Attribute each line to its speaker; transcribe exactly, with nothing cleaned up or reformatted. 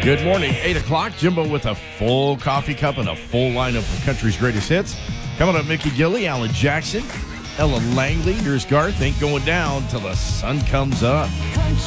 Speaker 1: Good morning, eight o'clock. Jimbo with a full coffee cup and a full lineup of country's greatest hits. Coming up, Mickey Gilley, Alan Jackson, Ella Langley. Here's Garth. Ain't going down till the sun comes up.